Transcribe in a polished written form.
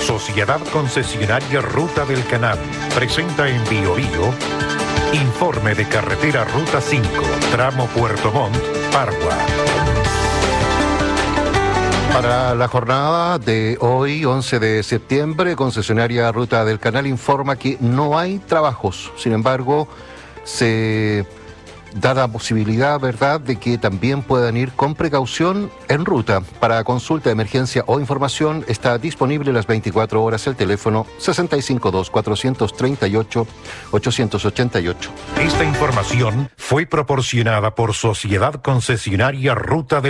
Sociedad Concesionaria Ruta del Canal presenta en Biobío informe de carretera Ruta 5, tramo Puerto Montt, Pargua. Para la jornada de hoy, 11 de septiembre, Concesionaria Ruta del Canal informa que no hay trabajos. Sin embargo, se da la posibilidad, ¿verdad?, de que también puedan ir con precaución en ruta. Para consulta de emergencia o información está disponible las 24 horas el teléfono 652-438-888. Esta información fue proporcionada por Sociedad Concesionaria Ruta del